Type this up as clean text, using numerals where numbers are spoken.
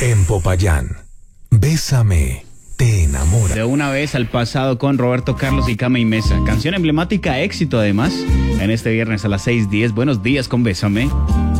En Popayán, Bésame, te enamora. De una vez al pasado con Roberto Carlos y Cama y Mesa. Canción emblemática, éxito además. En este viernes a las 6:10. Buenos días con Bésame.